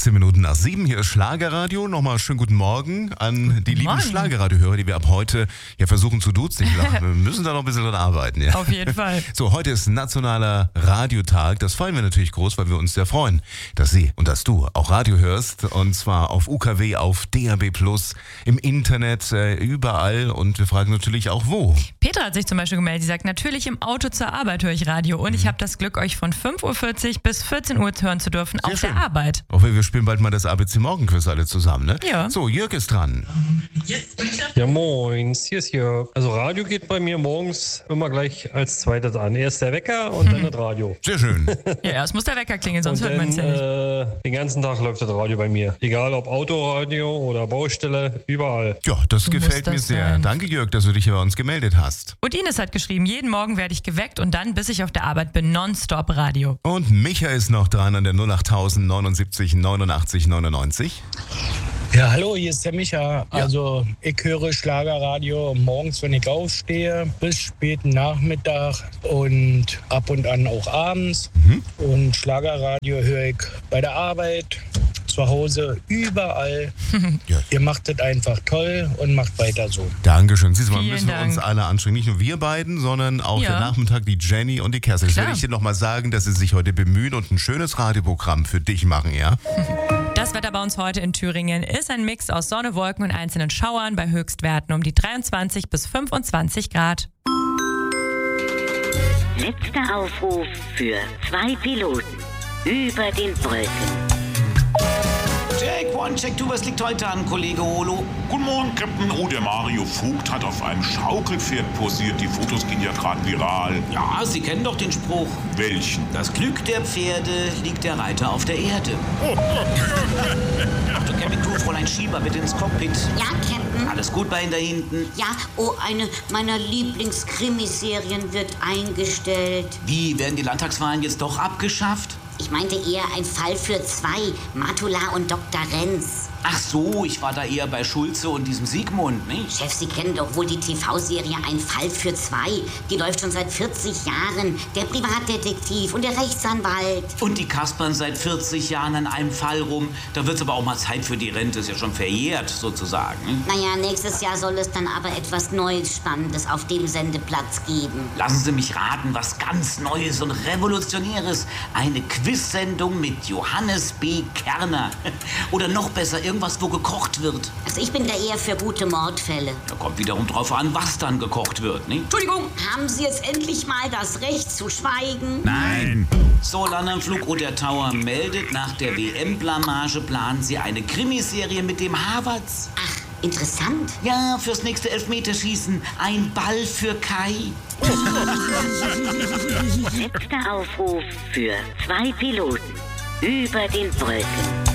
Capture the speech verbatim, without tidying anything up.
achtzehn Minuten nach sieben, hier ist Schlagerradio. Nochmal schönen guten Morgen an die lieben Morgen. Schlagerradio-Hörer, die wir ab heute ja versuchen zu duzen. Ich glaube, wir müssen da noch ein bisschen dran arbeiten. Ja. Auf jeden Fall. So, heute ist Nationaler Radiotag. Das feiern wir natürlich groß, weil wir uns sehr freuen, dass Sie und dass du auch Radio hörst. Und zwar auf U K W, auf D A B plus, im Internet, äh, überall. Und wir fragen natürlich auch, wo. Petra hat sich zum Beispiel gemeldet. Sie sagt, natürlich im Auto zur Arbeit höre ich Radio. Und ich habe das Glück, euch von fünf Uhr vierzig bis vierzehn Uhr hören zu dürfen Sehr auf schön. der Arbeit. Auch wir spielen bald mal das A B C Morgenquiz alle zusammen, ne? Ja. So, Jörg ist dran. Ja, moin, hier ist Jörg. Also Radio geht bei mir morgens immer gleich als zweites an. Erst der Wecker und dann das Radio. Sehr schön. Ja, erst muss der Wecker klingeln, sonst und hört man es dann ja nicht. äh, den ganzen Tag läuft das Radio bei mir. Egal ob Autoradio oder Baustelle, überall. Ja, das So gefällt muss mir das sehr. sein. Danke, Jörg, dass du dich hier bei uns gemeldet hast. Und Ines hat geschrieben, jeden Morgen werde ich geweckt und dann, bis ich auf der Arbeit bin, nonstop Radio. Und Micha ist noch dran an der null achttausend neunundsiebzig neunundachtzig neunundneunzig. Ja, hallo, hier ist der Micha. Also ich höre Schlagerradio morgens, wenn ich aufstehe, bis späten Nachmittag und ab und an auch abends. Mhm. Und Schlagerradio höre ich bei der Arbeit, zu Hause, überall. Ja. Ihr macht das einfach toll und macht weiter so. Dankeschön. Siehst du mal, Vielen müssen wir uns Dank. alle anstrengen. Nicht nur wir beiden, sondern auch Ja. der Nachmittag, die Jenny und die Kerstin. Das Klar. werde ich dir nochmal sagen, dass sie sich heute bemühen und ein schönes Radioprogramm für dich machen, ja? Das Wetter bei uns heute in Thüringen ist ein Mix aus Sonne, Wolken und einzelnen Schauern bei Höchstwerten um die dreiundzwanzig bis fünfundzwanzig Grad. Letzter Aufruf für zwei Piloten über den Wolken. Check, one, check, two, was liegt heute an, Kollege Holo? Guten Morgen, Captain. Oh, der Mario Vogt hat auf einem Schaukelpferd posiert. Die Fotos gehen ja gerade viral. Ja, Sie kennen doch den Spruch. Welchen? Das Glück der Pferde liegt der Reiter auf der Erde. Achtung, Captain Crew, Fräulein Schieber, bitte ins Cockpit. Ja, Captain? Alles gut bei Ihnen da hinten? Ja, oh, eine meiner Lieblingskrimiserien wird eingestellt. Wie, werden die Landtagswahlen jetzt doch abgeschafft? Ich meinte eher ein Fall für zwei, Matula und Doktor Renz. Ach so, ich war da eher bei Schulze und diesem Siegmund, nicht? Chef, Sie kennen doch wohl die T V-Serie Ein Fall für zwei. Die läuft schon seit vierzig Jahren. Der Privatdetektiv und der Rechtsanwalt. Und die kaspern seit vierzig Jahren an einem Fall rum. Da wird's aber auch mal Zeit für die Rente, ist ja schon verjährt, sozusagen. Naja, nächstes Jahr soll es dann aber etwas Neues, Spannendes auf dem Sendeplatz geben. Lassen Sie mich raten, was ganz Neues und Revolutionäres. Eine Quiz-Sendung mit Johannes B. Kerner. Oder noch besser, irgendwas, wo gekocht wird. Also ich bin da eher für gute Mordfälle. Da kommt wiederum drauf an, was dann gekocht wird, ne? Entschuldigung! Haben Sie jetzt endlich mal das Recht zu schweigen? Nein. So, Landenflug Roter Tower meldet, nach der W M-Blamage planen sie eine Krimiserie mit dem Havertz. Ach, interessant. Ja, fürs nächste Elfmeterschießen ein Ball für Kai. Letzter Aufruf für zwei Piloten über den Wolken.